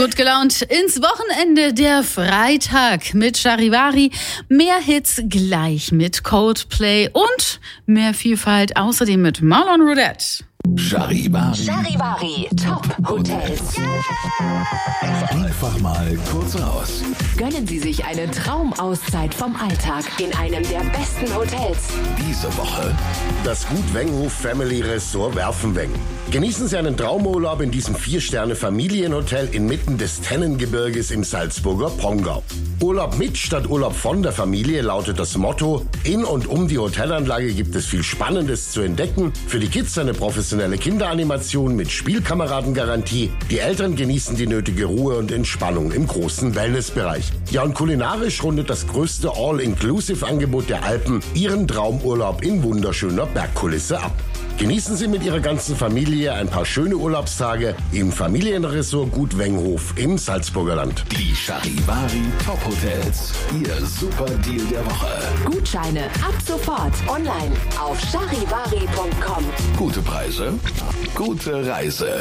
Gut gelaunt ins Wochenende, der Freitag mit Charivari. Mehr Hits gleich mit Coldplay und mehr Vielfalt außerdem mit Marlon Roudette. Charivari Top Hotels. Einfach mal kurz raus. Gönnen Sie sich eine Traumauszeit vom Alltag in einem der besten Hotels. Diese Woche das Gut Wenghof Family Resort Werfenweng. Genießen Sie einen Traumurlaub in diesem 4-Sterne-Familienhotel inmitten des Tennengebirges im Salzburger Pongau. Urlaub mit statt Urlaub von der Familie lautet das Motto. In und um die Hotelanlage gibt es viel Spannendes zu entdecken. Für die Kids eine professionelle Kinderanimation mit Spielkameradengarantie. Die Eltern genießen die nötige Ruhe und Entspannung im großen Wellnessbereich. Ja, und kulinarisch rundet das größte All-Inclusive-Angebot der Alpen Ihren Traumurlaub in wunderschöner Bergkulisse ab. Genießen Sie mit Ihrer ganzen Familie ein paar schöne Urlaubstage im Familienresort Gut Wenghof im Salzburger Land. die Charivari Top Hotels. Ihr super Deal der Woche. Gutscheine ab sofort online auf charivari.com. Gute Preise, gute Reise.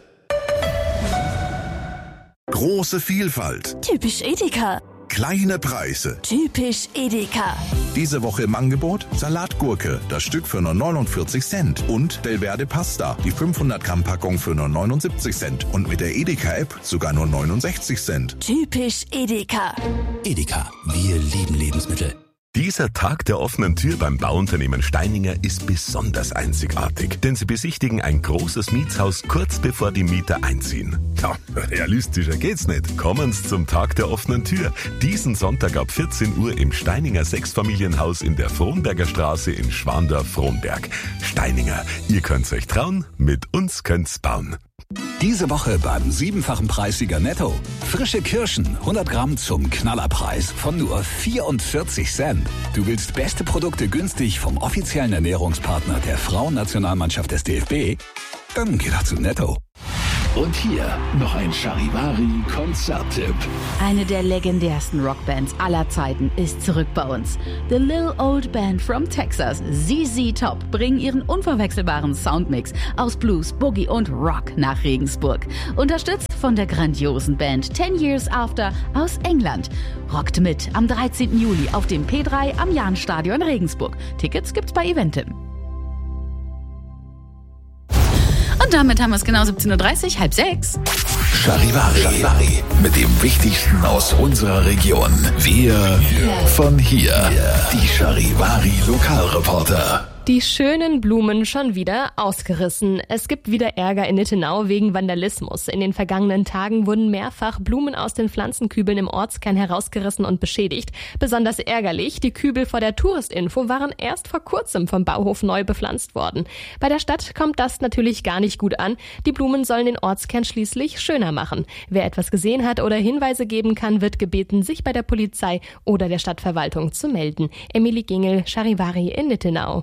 Große Vielfalt, Typisch Edeka. kleine Preise. Typisch Edeka. Diese Woche im Angebot Salatgurke, das Stück für nur 49 Cent. Und Belverde Pasta, die 500 Gramm Packung für nur 79 Cent. Und mit der Edeka-App sogar nur 69 Cent. Typisch Edeka. Edeka, wir lieben Lebensmittel. Dieser Tag der offenen Tür beim Bauunternehmen Steininger ist besonders einzigartig, denn sie besichtigen ein großes Mietshaus kurz bevor die Mieter einziehen. Ja, realistischer geht's nicht. Kommen Sie zum Tag der offenen Tür. Diesen Sonntag ab 14 Uhr im Steininger Sechsfamilienhaus in der Frohnberger Straße in Schwandorf-Frohnberg. Steininger, ihr könnt's euch trauen, mit uns könnt's bauen. Diese Woche beim 7-fachen Preissieger Netto. Frische Kirschen, 100 Gramm zum Knallerpreis von nur 44 Cent. Du willst beste Produkte günstig vom offiziellen Ernährungspartner der Frauennationalmannschaft des DFB? Dann geh doch zu Netto. Und hier noch ein Charivari-Konzerttipp. Eine der legendärsten Rockbands aller Zeiten ist zurück bei uns. The Little Old Band from Texas, ZZ Top, bringen ihren unverwechselbaren Soundmix aus Blues, Boogie und Rock nach Regensburg. Unterstützt von der grandiosen Band 10 Years After aus England. Rockt mit am 13. Juli auf dem P3 am Jahnstadion Regensburg. Tickets gibt's bei Eventim. Und damit haben wir es genau 17.30 Uhr, 5:30. Charivari. Mit dem Wichtigsten aus unserer Region. Wir von hier. Die Charivari Lokalreporter. Die schönen Blumen schon wieder ausgerissen. Es gibt wieder Ärger in Nittenau wegen Vandalismus. In den vergangenen Tagen wurden mehrfach Blumen aus den Pflanzenkübeln im Ortskern herausgerissen und beschädigt. Besonders ärgerlich, die Kübel vor der Touristinfo waren erst vor kurzem vom Bauhof neu bepflanzt worden. Bei der Stadt kommt das natürlich gar nicht gut an. Die Blumen sollen den Ortskern schließlich schöner machen. Wer etwas gesehen hat oder Hinweise geben kann, wird gebeten, sich bei der Polizei oder der Stadtverwaltung zu melden. Emilie Gingel, Charivari in Nittenau.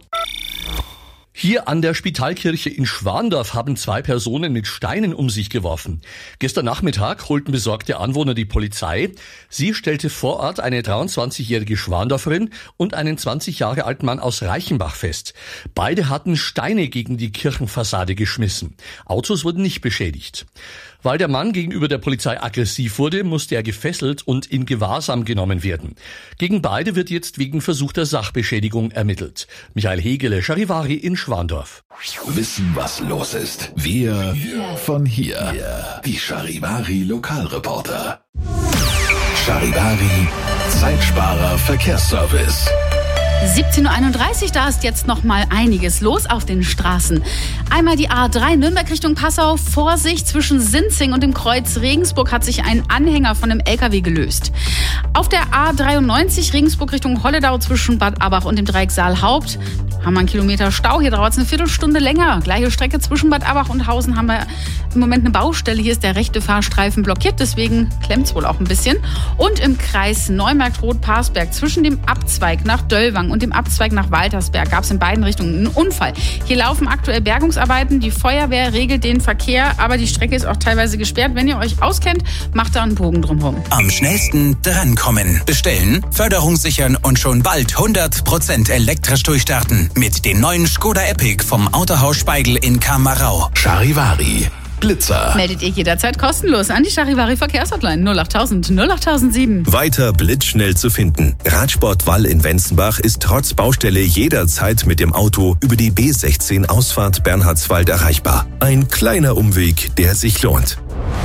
Hier an der Spitalkirche in Schwandorf haben 2 Personen mit Steinen um sich geworfen. Gestern Nachmittag holten besorgte Anwohner die Polizei. Sie stellte vor Ort eine 23-jährige Schwandorferin und einen 20 Jahre alten Mann aus Reichenbach fest. Beide hatten Steine gegen die Kirchenfassade geschmissen. Autos wurden nicht beschädigt. Weil der Mann gegenüber der Polizei aggressiv wurde, musste er gefesselt und in Gewahrsam genommen werden. Gegen beide wird jetzt wegen versuchter Sachbeschädigung ermittelt. Michael Hegele, Charivari in Schwandorf. Wissen, was los ist. Wir von hier. Die Charivari Lokalreporter. Charivari Zeitsparer Verkehrsservice. 17.31 Uhr, da ist jetzt noch mal einiges los auf den Straßen. Einmal die A3 Nürnberg Richtung Passau. Vorsicht, zwischen Sinzing und dem Kreuz Regensburg hat sich ein Anhänger von einem LKW gelöst. Auf der A93 Regensburg Richtung Holledau zwischen Bad Abach und dem Dreieck Saalhaupt haben wir einen Kilometer Stau. Hier dauert es eine Viertelstunde länger. Gleiche Strecke zwischen Bad Abach und Hausen haben wir im Moment eine Baustelle. Hier ist der rechte Fahrstreifen blockiert, deswegen klemmt es wohl auch ein bisschen. Und im Kreis Neumarkt-Rot-Parsberg zwischen dem Abzweig nach Döllwang und dem Abzweig nach Waltersberg gab es in beiden Richtungen einen Unfall. Hier laufen aktuell Bergungsarbeiten. Die Feuerwehr regelt den Verkehr, aber die Strecke ist auch teilweise gesperrt. Wenn ihr euch auskennt, macht da einen Bogen drumherum. Am schnellsten drankommen. Bestellen, Förderung sichern und schon bald 100% elektrisch durchstarten. Mit dem neuen Skoda Epic vom Autohaus Speigl in Kamarau. Charivari. Blitzer. Meldet ihr jederzeit kostenlos an die Charivari Verkehrshotline 08000 08007. Weiter blitzschnell zu finden. Radsport Wall in Wenzenbach ist trotz Baustelle jederzeit mit dem Auto über die B16 Ausfahrt Bernhardswald erreichbar. Ein kleiner Umweg, der sich lohnt.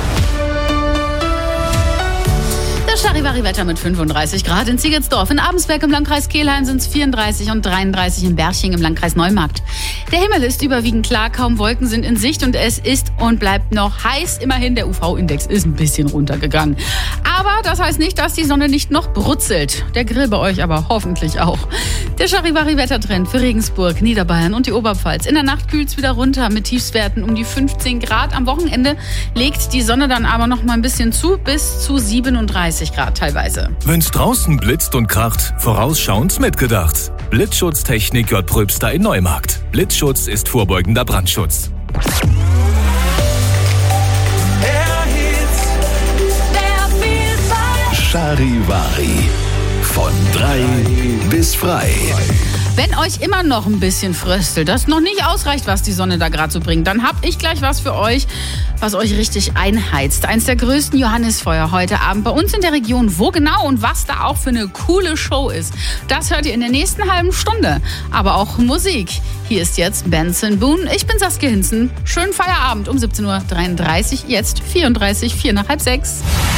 Das Charivari-Wetter mit 35 Grad in Ziegelsdorf. In Abensberg im Landkreis Kelheim sind es 34 und 33 in Berching im Landkreis Neumarkt. Der Himmel ist überwiegend klar, kaum Wolken sind in Sicht und es ist und bleibt noch heiß. Immerhin, der UV-Index ist ein bisschen runtergegangen. Aber das heißt nicht, dass die Sonne nicht noch brutzelt. Der Grill bei euch aber hoffentlich auch. Der Charivari-Wettertrend für Regensburg, Niederbayern und die Oberpfalz. In der Nacht kühlt es wieder runter mit Tiefstwerten um die 15 Grad. Am Wochenende legt die Sonne dann aber noch mal ein bisschen zu, bis zu 37 Grad teilweise. Wenn's draußen blitzt und kracht, vorausschauend mitgedacht. Blitzschutztechnik J. Pröbster in Neumarkt. Blitzschutz ist vorbeugender Brandschutz. Charivari. Von 3 bis frei. Wenn euch immer noch ein bisschen fröstelt, das noch nicht ausreicht, was die Sonne da gerade so bringt, dann hab ich gleich was für euch, was euch richtig einheizt. Eins der größten Johannisfeuer heute Abend bei uns in der Region. Wo genau und was da auch für eine coole Show ist, das hört ihr in der nächsten halben Stunde. Aber auch Musik. Hier ist jetzt Benson Boone. Ich bin Saskia Hinzen. Schönen Feierabend um 17:33 Uhr. Jetzt 34, 4 nach halb 6.